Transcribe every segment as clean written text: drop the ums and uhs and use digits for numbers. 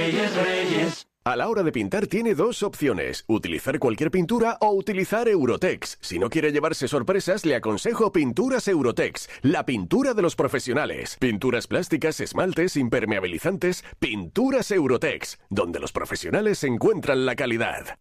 Reyes, Reyes. A la hora de pintar tiene dos opciones, utilizar cualquier pintura o utilizar Eurotex. Si no quiere llevarse sorpresas, le aconsejo Pinturas Eurotex, la pintura de los profesionales. Pinturas plásticas, esmaltes, impermeabilizantes, Pinturas Eurotex, donde los profesionales encuentran la calidad.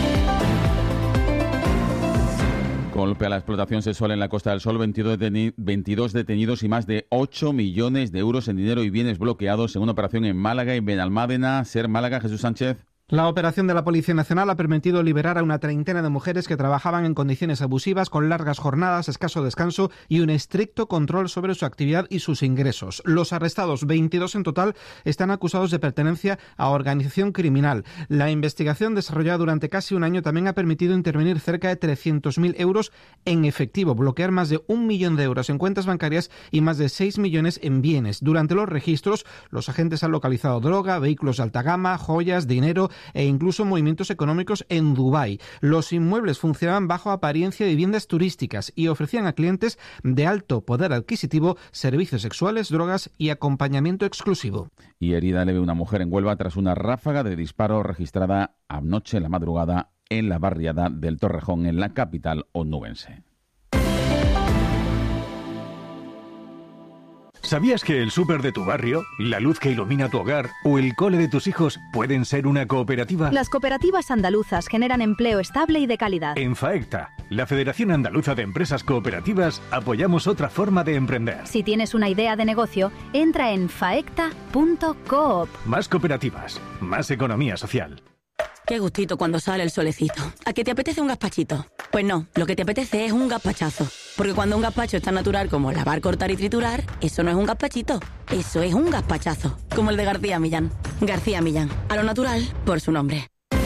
Golpe a la explotación sexual en la Costa del Sol, 22 detenidos y más de 8 millones de euros en dinero y bienes bloqueados en una operación en Málaga y Benalmádena. Ser Málaga, Jesús Sánchez. La operación de la Policía Nacional ha permitido liberar a una treintena de mujeres que trabajaban en condiciones abusivas, con largas jornadas, escaso descanso y un estricto control sobre su actividad y sus ingresos. Los arrestados, 22 en total, están acusados de pertenencia a organización criminal. La investigación desarrollada durante casi un año también ha permitido intervenir cerca de 300.000 euros en efectivo, bloquear más de 1 millón de euros en cuentas bancarias y más de 6 millones en bienes. Durante los registros, los agentes han localizado droga, vehículos de alta gama, joyas, dinero e incluso movimientos económicos en Dubái. Los inmuebles funcionaban bajo apariencia de viviendas turísticas y ofrecían a clientes de alto poder adquisitivo servicios sexuales, drogas y acompañamiento exclusivo. Y herida leve una mujer en Huelva tras una ráfaga de disparo registrada anoche en la madrugada en la barriada del Torrejón, en la capital onubense. ¿Sabías que el súper de tu barrio, la luz que ilumina tu hogar o el cole de tus hijos pueden ser una cooperativa? Las cooperativas andaluzas generan empleo estable y de calidad. En FAECTA, la Federación Andaluza de Empresas Cooperativas, apoyamos otra forma de emprender. Si tienes una idea de negocio, entra en faecta.coop. Más cooperativas, más economía social. Qué gustito cuando sale el solecito. ¿A qué te apetece un gazpachito? Pues no, lo que te apetece es un gazpachazo. Porque cuando un gazpacho es tan natural como lavar, cortar y triturar, eso no es un gazpachito, eso es un gazpachazo. Como el de García Millán. García Millán, a lo natural por su nombre.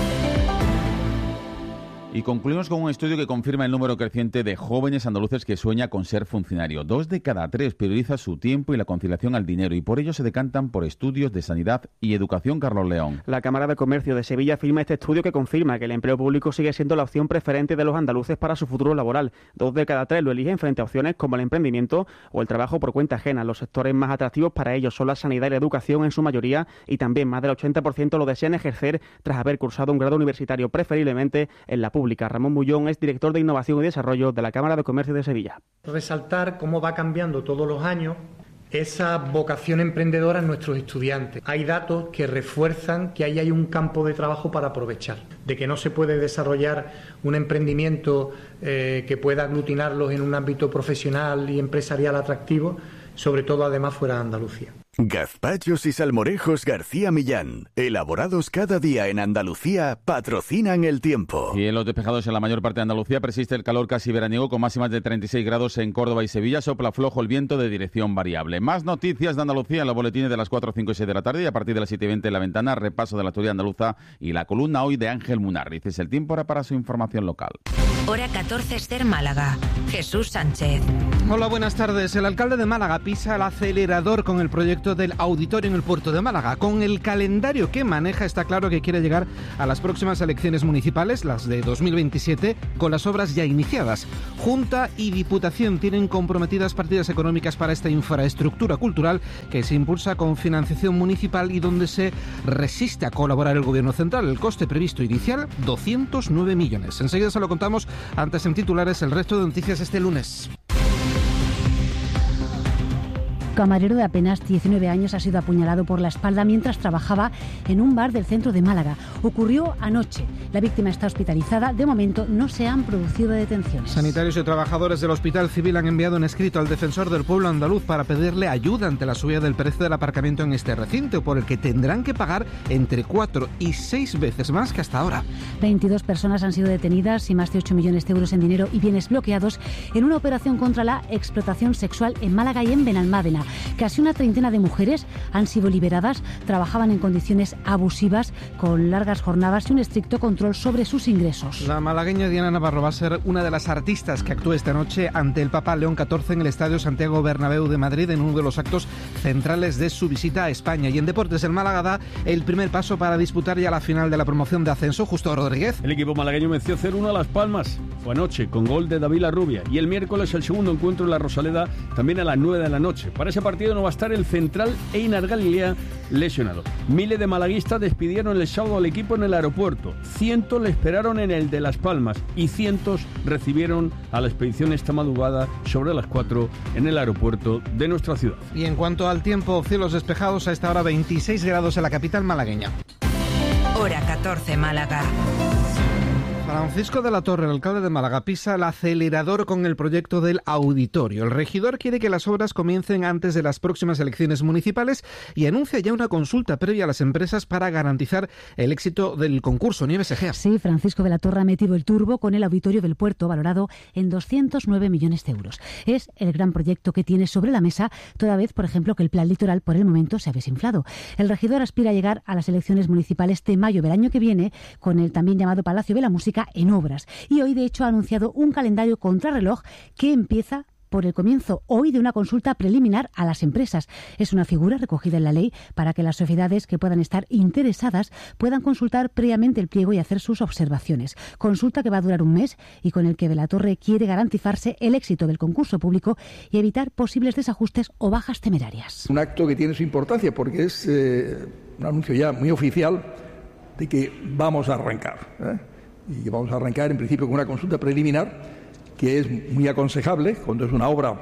Y concluimos con un estudio que confirma el número creciente de jóvenes andaluces que sueña con ser funcionario. 2 de cada 3 prioriza su tiempo y la conciliación al dinero y por ello se decantan por estudios de sanidad y educación. Carlos León. La Cámara de Comercio de Sevilla firma este estudio que confirma que el empleo público sigue siendo la opción preferente de los andaluces para su futuro laboral. 2 de cada 3 lo eligen frente a opciones como el emprendimiento o el trabajo por cuenta ajena. Los sectores más atractivos para ellos son la sanidad y la educación en su mayoría y también más del 80% lo desean ejercer tras haber cursado un grado universitario, preferiblemente en la pública. Ramón Mullón es director de Innovación y Desarrollo de la Cámara de Comercio de Sevilla. Resaltar cómo va cambiando todos los años esa vocación emprendedora en nuestros estudiantes. Hay datos que refuerzan que ahí hay un campo de trabajo para aprovechar, de que no se puede desarrollar un emprendimiento que pueda aglutinarlos en un ámbito profesional y empresarial atractivo, sobre todo además fuera de Andalucía. Gazpachos y salmorejos García Millán, elaborados cada día en Andalucía, patrocinan el tiempo. Cielos despejados en la mayor parte de Andalucía, persiste el calor casi veraniego con máximas de 36 grados en Córdoba y Sevilla, sopla flojo el viento de dirección variable. Más noticias de Andalucía en los boletines de las 4, 5 y 6 de la tarde y a partir de las 7:20 en La Ventana, repaso de la actualidad andaluza y la columna hoy de Ángel Munarriz. Es el tiempo ahora para su información local. Hora 14, Ser Málaga. Jesús Sánchez. Hola, buenas tardes. El alcalde de Málaga pisa el acelerador con el proyecto del auditorio en el puerto de Málaga. Con el calendario que maneja está claro que quiere llegar a las próximas elecciones municipales, las de 2027, con las obras ya iniciadas. Junta y Diputación tienen comprometidas partidas económicas para esta infraestructura cultural que se impulsa con financiación municipal y donde se resiste a colaborar el Gobierno central. El coste previsto inicial, 209 millones. Enseguida se lo contamos, antes en titulares, el resto de noticias este lunes. Camarero de apenas 19 años ha sido apuñalado por la espalda mientras trabajaba en un bar del centro de Málaga. Ocurrió anoche. La víctima está hospitalizada. De momento no se han producido detenciones. Sanitarios y trabajadores del Hospital Civil han enviado un escrito al defensor del pueblo andaluz para pedirle ayuda ante la subida del precio del aparcamiento en este recinto, por el que tendrán que pagar entre 4 y 6 veces más que hasta ahora. 22 personas han sido detenidas y más de 8 millones de euros en dinero y bienes bloqueados en una operación contra la explotación sexual en Málaga y en Benalmádena. Casi una treintena de mujeres han sido liberadas, trabajaban en condiciones abusivas, con largas jornadas y un estricto control sobre sus ingresos. La malagueña Diana Navarro va a ser una de las artistas que actúe esta noche ante el Papa León XIV en el Estadio Santiago Bernabéu de Madrid, en uno de los actos centrales de su visita a España. Y en deportes, el Málaga da el primer paso para disputar ya la final de la promoción de ascenso. Justo Rodríguez. El equipo malagueño venció 0-1 a Las Palmas. o anoche, con gol de David Larrubia. Y el miércoles el segundo encuentro en la Rosaleda, también a las 9 de la noche. Para ese partido no va a estar el central Einar Galilea, lesionado. Miles de malaguistas despidieron el sábado al equipo en el aeropuerto. Cientos le esperaron en el de Las Palmas y cientos recibieron a la expedición esta madrugada sobre las 4 en el aeropuerto de nuestra ciudad. Y en cuanto al tiempo, cielos despejados, a esta hora 26 grados en la capital malagueña. Hora 14, Málaga. Francisco de la Torre, el alcalde de Málaga, pisa el acelerador con el proyecto del auditorio. El regidor quiere que las obras comiencen antes de las próximas elecciones municipales y anuncia ya una consulta previa a las empresas para garantizar el éxito del concurso. Nieves Egea. Sí, Francisco de la Torre ha metido el turbo con el auditorio del puerto, valorado en 209 millones de euros. Es el gran proyecto que tiene sobre la mesa, toda vez, por ejemplo, que el plan litoral por el momento se ha desinflado. El regidor aspira a llegar a las elecciones municipales de mayo del año que viene con el también llamado Palacio de la Música en obras. Y hoy, de hecho, ha anunciado un calendario contrarreloj que empieza por el comienzo hoy de una consulta preliminar a las empresas. Es una figura recogida en la ley para que las sociedades que puedan estar interesadas puedan consultar previamente el pliego y hacer sus observaciones. Consulta que va a durar un mes y con el que de la Torre quiere garantizarse el éxito del concurso público y evitar posibles desajustes o bajas temerarias. Un acto que tiene su importancia porque es un anuncio ya muy oficial de que vamos a arrancar, Y vamos a arrancar en principio con una consulta preliminar que es muy aconsejable cuando es una obra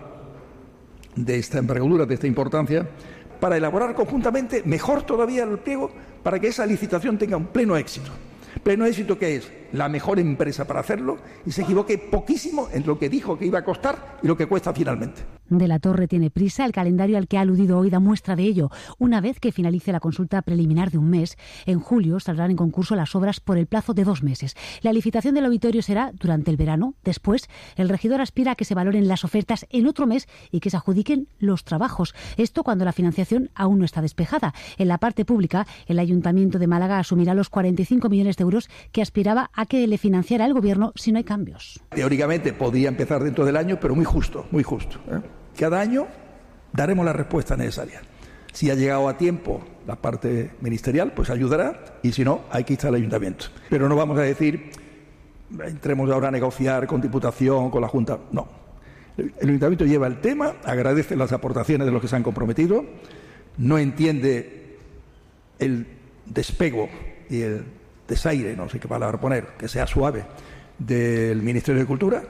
de esta envergadura, de esta importancia, para elaborar conjuntamente, mejor todavía el pliego, para que esa licitación tenga un pleno éxito. Pleno éxito que es la mejor empresa para hacerlo y se equivoque poquísimo en lo que dijo que iba a costar y lo que cuesta finalmente. De la Torre tiene prisa. El calendario al que ha aludido hoy da muestra de ello. Una vez que finalice la consulta preliminar de un mes, en julio saldrán en concurso las obras por el plazo de 2 meses. La licitación del auditorio será durante el verano. Después, el regidor aspira a que se valoren las ofertas en otro mes y que se adjudiquen los trabajos. Esto cuando la financiación aún no está despejada. En la parte pública, el Ayuntamiento de Málaga asumirá los 45 millones de euros que aspiraba a que le financiara el Gobierno si no hay cambios. Teóricamente podría empezar dentro del año, pero muy justo, muy justo. Cada año daremos la respuesta necesaria. Si ha llegado a tiempo la parte ministerial, pues ayudará, y si no, hay que instar al Ayuntamiento. Pero no vamos a decir, entremos ahora a negociar con Diputación, con la Junta. No. El Ayuntamiento lleva el tema, agradece las aportaciones de los que se han comprometido, no entiende el despego y el desaire, no sé qué palabra poner, que sea suave, del Ministerio de Cultura,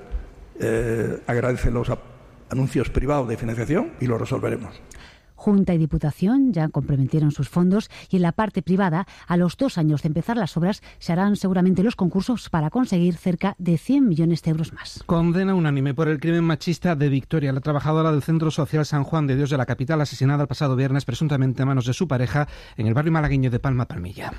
agradece los anuncios privados de financiación y lo resolveremos. Junta y Diputación ya comprometieron sus fondos y en la parte privada, a los 2 años de empezar las obras, se harán seguramente los concursos para conseguir cerca de 100 millones de euros más. Condena unánime por el crimen machista de Victoria, la trabajadora del Centro Social San Juan de Dios de la capital, asesinada el pasado viernes presuntamente a manos de su pareja en el barrio malagueño de Palma Palmilla.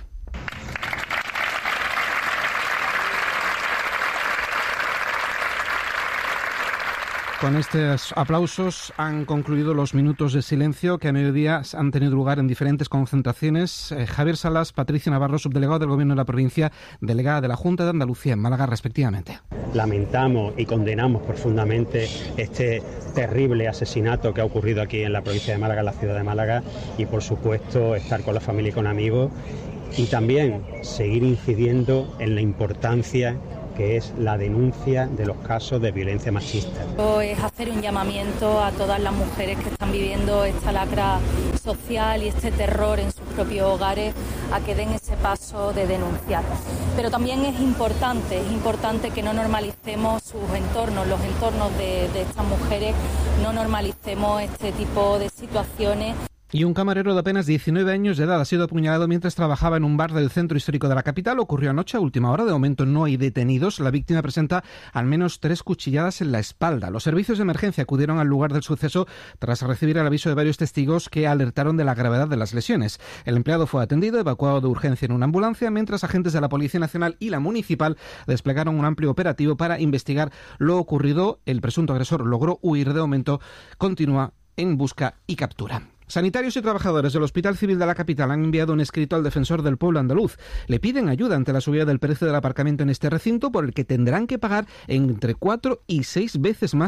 Con estos aplausos han concluido los minutos de silencio que a mediodía han tenido lugar en diferentes concentraciones. Javier Salas, Patricia Navarro, subdelegado del Gobierno de la provincia, delegada de la Junta de Andalucía en Málaga, respectivamente. Lamentamos y condenamos profundamente este terrible asesinato que ha ocurrido aquí en la provincia de Málaga, en la ciudad de Málaga, y por supuesto estar con la familia y con amigos y también seguir incidiendo en la importancia que es la denuncia de los casos de violencia machista. Es hacer un llamamiento a todas las mujeres que están viviendo esta lacra social y este terror en sus propios hogares a que den ese paso de denunciar. Pero también es importante que no normalicemos sus entornos, los entornos de estas mujeres, no normalicemos este tipo de situaciones. Y un camarero de apenas 19 años de edad ha sido apuñalado mientras trabajaba en un bar del centro histórico de la capital. Ocurrió anoche a última hora. De momento no hay detenidos. La víctima presenta al menos 3 cuchilladas en la espalda. Los servicios de emergencia acudieron al lugar del suceso tras recibir el aviso de varios testigos que alertaron de la gravedad de las lesiones. El empleado fue atendido, evacuado de urgencia en una ambulancia, mientras agentes de la Policía Nacional y la Municipal desplegaron un amplio operativo para investigar lo ocurrido. El presunto agresor logró huir. De momento continúa en busca y captura. Sanitarios y trabajadores del Hospital Civil de la capital han enviado un escrito al defensor del pueblo andaluz. Le piden ayuda ante la subida del precio del aparcamiento en este recinto, por el que tendrán que pagar entre 4 y 6 veces más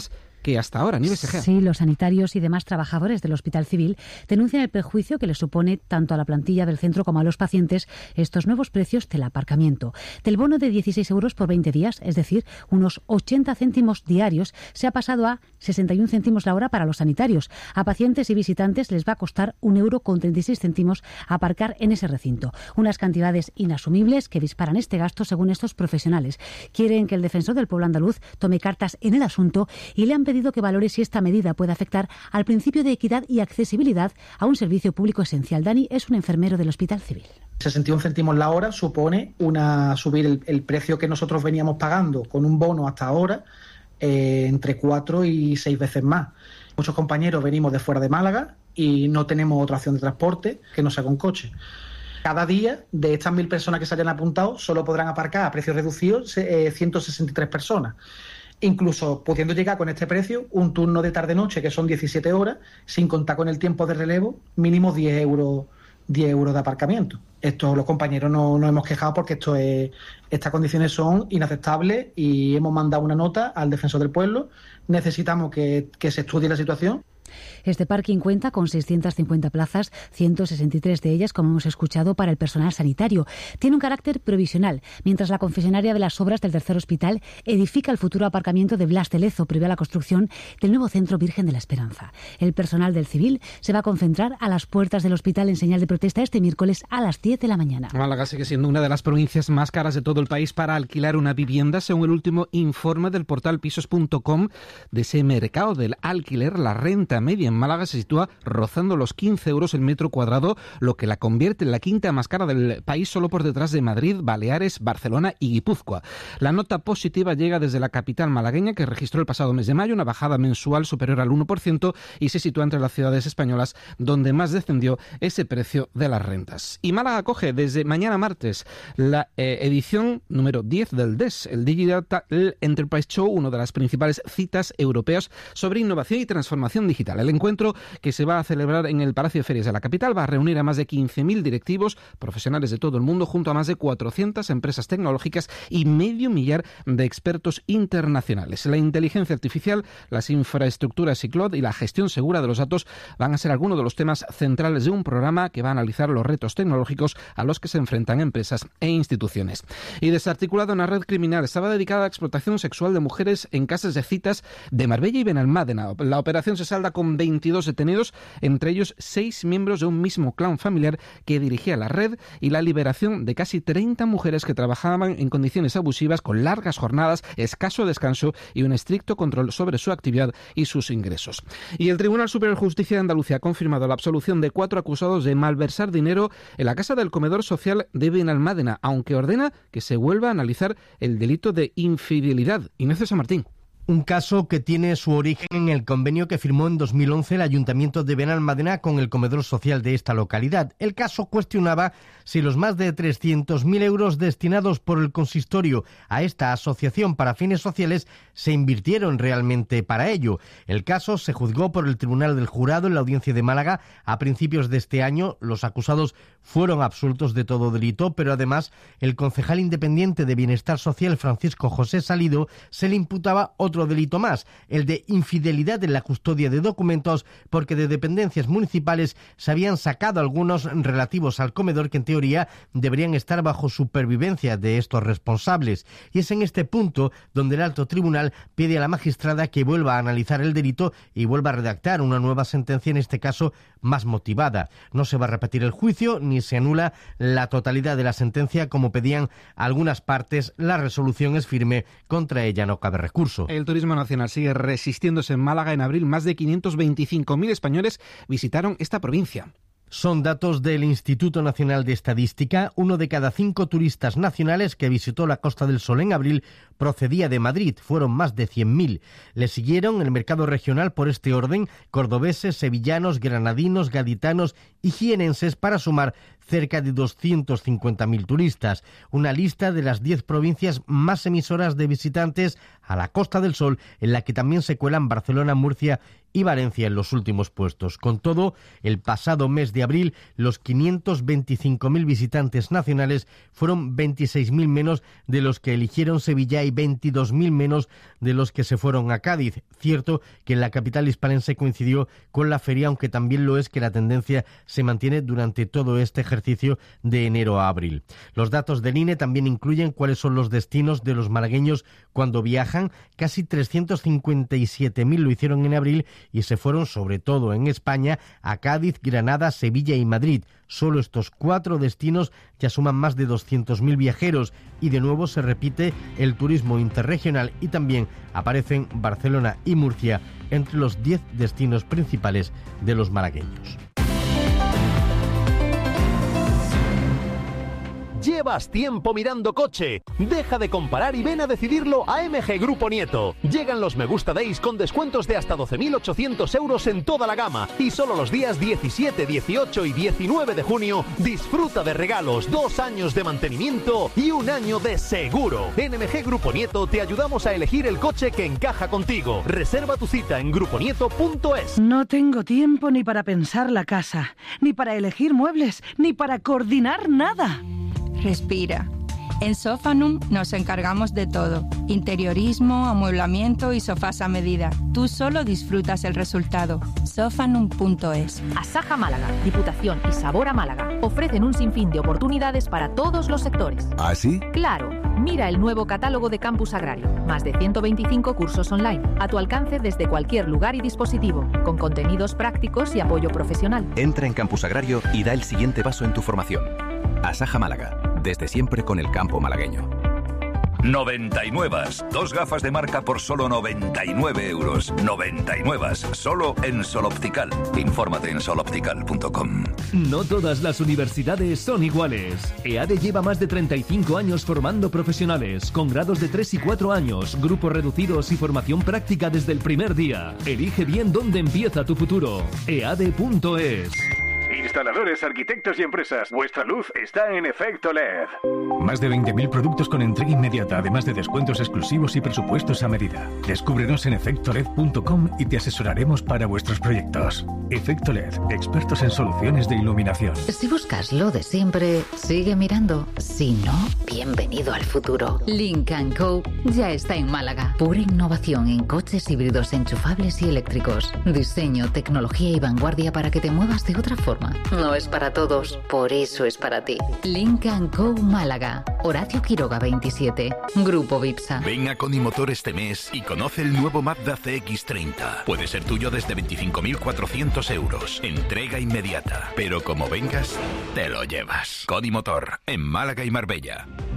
que hasta ahora. Nieves Egea. Sí, los sanitarios y demás trabajadores del Hospital Civil denuncian el perjuicio que le supone tanto a la plantilla del centro como a los pacientes estos nuevos precios del aparcamiento. Del bono de 16 euros por 20 días, es decir, unos 80 céntimos diarios, se ha pasado a 61 céntimos la hora para los sanitarios. A pacientes y visitantes les va a costar 1,36 € aparcar en ese recinto. Unas cantidades inasumibles que disparan este gasto según estos profesionales. Quieren que el defensor del pueblo andaluz tome cartas en el asunto y le han pedido que valore si esta medida puede afectar al principio de equidad y accesibilidad a un servicio público esencial. Dani es un enfermero del Hospital Civil. 61 céntimos la hora supone subir el precio que nosotros veníamos pagando con un bono hasta ahora entre 4 y 6 veces más. Muchos compañeros venimos de fuera de Málaga y no tenemos otra opción de transporte que no sea con coche. Cada día, de estas 1.000 personas que se hayan apuntado, solo podrán aparcar a precios reducidos 163 personas. Incluso pudiendo llegar con este precio, un turno de tarde-noche, que son 17 horas, sin contar con el tiempo de relevo, mínimo 10 euros de aparcamiento. Esto los compañeros no nos hemos quejado porque estas condiciones son inaceptables y hemos mandado una nota al defensor del pueblo. Necesitamos que se estudie la situación. Este parking cuenta con 650 plazas, 163 de ellas, como hemos escuchado, para el personal sanitario. Tiene un carácter provisional, mientras la concesionaria de las obras del tercer hospital edifica el futuro aparcamiento de Blas de Lezo, previo a la construcción del nuevo Centro Virgen de la Esperanza. El personal del Civil se va a concentrar a las puertas del hospital en señal de protesta este miércoles a las 10 de la mañana. Málaga sigue siendo una de las provincias más caras de todo el país para alquilar una vivienda, según el último informe del portal pisos.com. De ese mercado del alquiler, la renta media en Málaga se sitúa rozando los 15 euros el metro cuadrado, lo que la convierte en la quinta más cara del país, solo por detrás de Madrid, Baleares, Barcelona y Guipúzcoa. La nota positiva llega desde la capital malagueña, que registró el pasado mes de mayo una bajada mensual superior al 1% y se sitúa entre las ciudades españolas donde más descendió ese precio de las rentas. Y Málaga acoge desde mañana martes la edición número 10 del DES, el Digital Enterprise Show, una de las principales citas europeas sobre innovación y transformación digital. El encuentro, que se va a celebrar en el Palacio de Ferias de la capital, va a reunir a más de 15.000 directivos, profesionales de todo el mundo, junto a más de 400 empresas tecnológicas y medio millar de expertos internacionales. La inteligencia artificial, las infraestructuras y cloud y la gestión segura de los datos van a ser algunos de los temas centrales de un programa que va a analizar los retos tecnológicos a los que se enfrentan empresas e instituciones. Y desarticulada una red criminal estaba dedicada a la explotación sexual de mujeres en casas de citas de Marbella y Benalmádena. La operación se salda con 22 detenidos, entre ellos 6 miembros de un mismo clan familiar que dirigía la red, y la liberación de casi 30 mujeres que trabajaban en condiciones abusivas, con largas jornadas, escaso descanso y un estricto control sobre su actividad y sus ingresos. Y el Tribunal Superior de Justicia de Andalucía ha confirmado la absolución de 4 acusados de malversar dinero en la casa del comedor social de Benalmádena, aunque ordena que se vuelva a analizar el delito de infidelidad. Inés San Martín. Un caso que tiene su origen en el convenio que firmó en 2011 el Ayuntamiento de Benalmádena con el comedor social de esta localidad. El caso cuestionaba si los más de 300.000 euros destinados por el consistorio a esta asociación para fines sociales se invirtieron realmente para ello. El caso se juzgó por el Tribunal del Jurado en la Audiencia de Málaga a principios de este año. Los acusados fueron absueltos de todo delito, pero además el concejal independiente de Bienestar Social, Francisco José Salido, se le imputaba otro delito más, el de infidelidad en la custodia de documentos, porque de dependencias municipales se habían sacado algunos relativos al comedor que en teoría deberían estar bajo supervivencia de estos responsables. Y es en este punto donde el alto tribunal pide a la magistrada que vuelva a analizar el delito y vuelva a redactar una nueva sentencia, en este caso más motivada. No se va a repetir el juicio ni se anula la totalidad de la sentencia como pedían algunas partes. La resolución es firme, contra ella no cabe recurso. El turismo nacional sigue resistiéndose en Málaga. En abril, más de 525.000 españoles visitaron esta provincia. Son datos del Instituto Nacional de Estadística. 1 de cada 5 turistas nacionales que visitó la Costa del Sol en abril procedía de Madrid. Fueron más de 100.000. Le siguieron el mercado regional por este orden: cordobeses, sevillanos, granadinos, gaditanos y jienenses, para sumar cerca de 250.000 turistas. Una lista de las 10 provincias más emisoras de visitantes a la Costa del Sol, en la que también se cuelan Barcelona, Murcia y Valencia en los últimos puestos. Con todo, el pasado mes de abril, los 525.000 visitantes nacionales fueron 26.000 menos de los que eligieron Sevilla y 22.000 menos de los que se fueron a Cádiz. Cierto que en la capital hispalense coincidió con la feria, aunque también lo es que la tendencia se mantiene durante todo este ejercicio de enero a abril. Los datos del INE también incluyen cuáles son los destinos de los malagueños cuando viajan. Casi 357.000 lo hicieron en abril y se fueron sobre todo en España a Cádiz, Granada, Sevilla y Madrid. Solo estos 4 destinos ya suman más de 200.000 viajeros y de nuevo se repite el turismo interregional y también aparecen Barcelona y Murcia entre los 10 destinos principales de los malagueños. ¿Llevas tiempo mirando coche? Deja de comparar y ven a decidirlo a MG Grupo Nieto. Llegan los Me Gusta Days con descuentos de hasta 12.800 euros en toda la gama. Y solo los días 17, 18 y 19 de junio disfruta de regalos, 2 años de mantenimiento y 1 año de seguro. En MG Grupo Nieto te ayudamos a elegir el coche que encaja contigo. Reserva tu cita en gruponieto.es. No tengo tiempo ni para pensar la casa, ni para elegir muebles, ni para coordinar nada. Respira. En Sofanum nos encargamos de todo. Interiorismo, amueblamiento y sofás a medida. Tú solo disfrutas el resultado. Sofanum.es. Asaja Málaga, Diputación y Sabor a Málaga ofrecen un sinfín de oportunidades para todos los sectores. ¿Ah, sí? Claro. Mira el nuevo catálogo de Campus Agrario. Más de 125 cursos online, a tu alcance desde cualquier lugar y dispositivo, con contenidos prácticos y apoyo profesional. Entra en Campus Agrario y da el siguiente paso en tu formación. Asaja Málaga, desde siempre con el campo malagueño. 99. 2 gafas de marca por solo 99 euros. 99. Solo en Sol Optical. Infórmate en soloptical.com. No todas las universidades son iguales. EADE lleva más de 35 años formando profesionales, con grados de 3 y 4 años, grupos reducidos y formación práctica desde el primer día. Elige bien dónde empieza tu futuro. EADE.es. Instaladores, arquitectos y empresas, vuestra luz está en Efecto LED. Más de 20.000 productos con entrega inmediata, además de descuentos exclusivos y presupuestos a medida. Descúbrenos en efectoled.com y te asesoraremos para vuestros proyectos. Efecto LED, expertos en soluciones de iluminación. Si buscas lo de siempre, sigue mirando. Si no, bienvenido al futuro. Lynk & Co ya está en Málaga. Pura innovación en coches híbridos enchufables y eléctricos. Diseño, tecnología y vanguardia para que te muevas de otra forma. No es para todos, por eso es para ti. Lynk & Co Málaga. Horacio Quiroga 27. Grupo Vipsa. Ven a Conimotor este mes y conoce el nuevo Mazda CX-30. Puede ser tuyo desde 25.400 euros. Entrega inmediata. Pero como vengas, te lo llevas. Conimotor, en Málaga y Marbella.